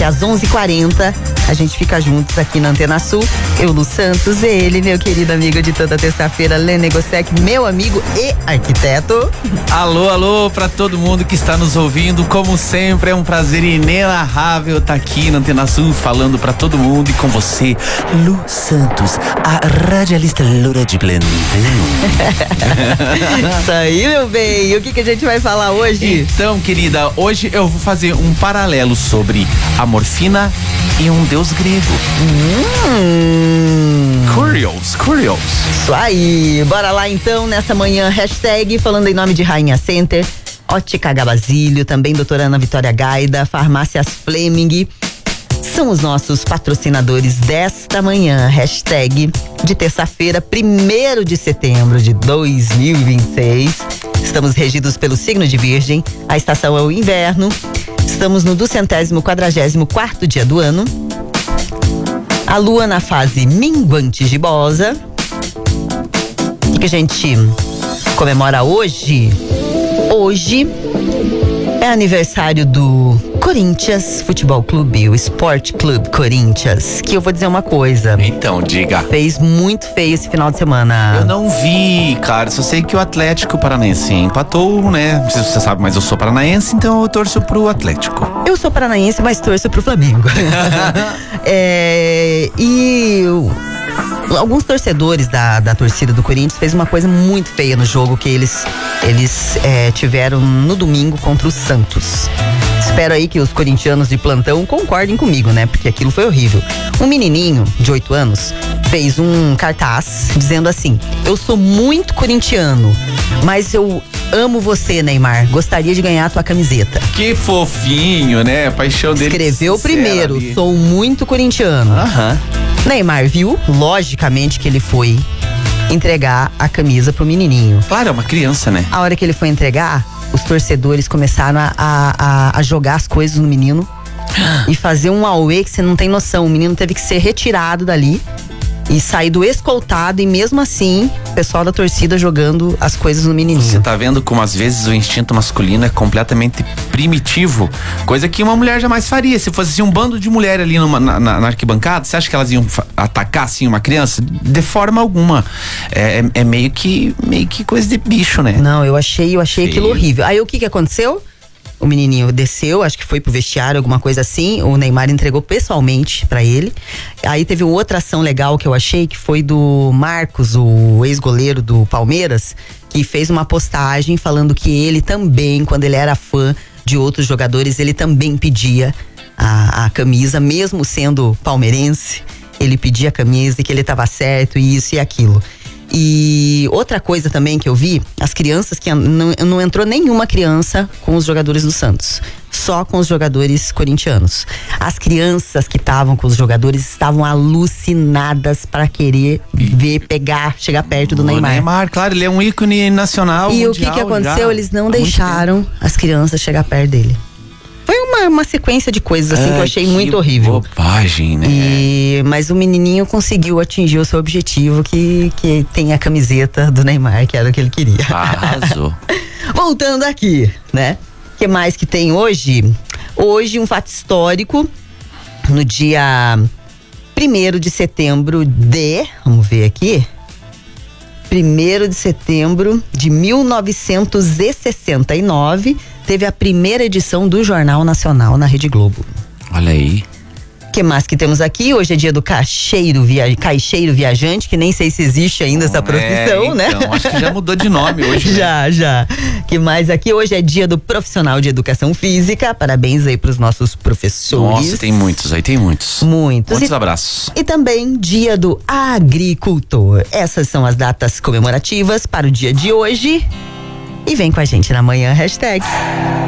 às 11h40, a gente fica juntos aqui na Antena Sul. Eu, Lu Santos, e ele, meu querido amigo de toda terça-feira, Lene Gossec, meu amigo e arquiteto. Alô, alô, pra todo mundo que está nos ouvindo. Como sempre, é um prazer inenarrável estar aqui na Antena Sul, falando pra todo mundo e com você, Lu Santos, a radialista loura de plantão. Isso aí, meu bem. E o que a gente vai falar hoje? Então, querida, hoje eu vou fazer um paralelo sobre a morfina e um deus grego. Curious. Isso aí. Bora lá então, nessa manhã, hashtag falando em nome de Rainha Center, Ótica H Basílio, também doutora Ana Vitória Gaida, Farmácias Fleming. São os nossos patrocinadores desta manhã, hashtag de terça-feira, 1º de setembro de 2026. Estamos regidos pelo signo de Virgem, a estação é o inverno, estamos no 244º dia do ano, a lua na fase minguante gibosa. O que a gente comemora hoje? Hoje é aniversário do Corinthians Futebol Clube, o Sport Clube Corinthians, que eu vou dizer uma coisa. Então, diga. Fez muito feio esse final de semana. Eu não vi, cara, só sei que o Atlético Paranaense empatou, né? Não sei se você sabe, mas eu sou paranaense, então eu torço pro Atlético. Eu sou paranaense, mas torço pro Flamengo. Alguns torcedores da torcida do Corinthians fez uma coisa muito feia no jogo que eles tiveram no domingo contra o Santos. Espero aí que os corintianos de plantão concordem comigo, né? Porque aquilo foi horrível. Um menininho de 8 anos fez um cartaz dizendo assim: eu sou muito corintiano, mas eu amo você, Neymar. Gostaria de ganhar a tua camiseta. Que fofinho, né? A paixão dele. Escreveu primeiro, sou muito corintiano. Neymar viu, logicamente, que ele foi entregar a camisa pro menininho. Claro, é uma criança, né? A hora que ele foi entregar, os torcedores começaram a jogar as coisas no menino e fazer um auê que você não tem noção. O menino teve que ser retirado dali e saído escoltado, e mesmo assim, o pessoal da torcida jogando as coisas no menininho. Você tá vendo como às vezes o instinto masculino é completamente primitivo, coisa que uma mulher jamais faria. Se fosse assim, um bando de mulher ali na arquibancada, você acha que elas iam atacar assim uma criança? De forma alguma. É meio que coisa de bicho, né? Não, eu achei aquilo horrível. Aí o que aconteceu? O menininho desceu, acho que foi pro vestiário, alguma coisa assim. O Neymar entregou pessoalmente pra ele. Aí teve outra ação legal que eu achei, que foi do Marcos, o ex-goleiro do Palmeiras, que fez uma postagem falando que ele também, quando ele era fã de outros jogadores, ele também pedia a camisa, mesmo sendo palmeirense. Ele pedia a camisa e que ele tava certo, e isso e aquilo. E outra coisa também que eu vi, as crianças, que não entrou nenhuma criança com os jogadores do Santos, só com os jogadores corintianos. As crianças que estavam com os jogadores estavam alucinadas para querer ver, pegar, chegar perto do Neymar. Neymar, claro, ele é um ícone nacional. E mundial, o que aconteceu? Eles não deixaram as crianças chegar perto dele. Foi uma sequência de coisas assim que eu achei muito horrível. Bobagem, né? Mas o menininho conseguiu atingir o seu objetivo, que tem a camiseta do Neymar, que era o que ele queria. Arrasou. Voltando aqui, né? O que mais que tem hoje? Hoje, um fato histórico, no dia 1º de setembro vamos ver aqui, 1º de setembro de 1969, teve a primeira edição do Jornal Nacional na Rede Globo. Olha aí. O que mais que temos aqui? Hoje é dia do caixeiro viajante, que nem sei se existe ainda essa profissão, né? Então, acho que já mudou de nome hoje. Já. Que mais aqui? Hoje é dia do profissional de educação física. Parabéns aí pros nossos professores. Nossa, tem muitos aí, tem muitos. Muitos abraços. E também dia do agricultor. Essas são as datas comemorativas para o dia de hoje. E vem com a gente na manhã, hashtag